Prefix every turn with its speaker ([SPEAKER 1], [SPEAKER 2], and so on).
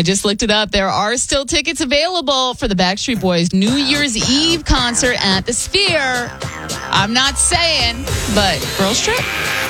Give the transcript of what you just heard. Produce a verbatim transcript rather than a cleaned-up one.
[SPEAKER 1] I just looked it up. There are still tickets available for the Backstreet Boys New Year's Eve concert at the Sphere. I'm not saying, but girls trip.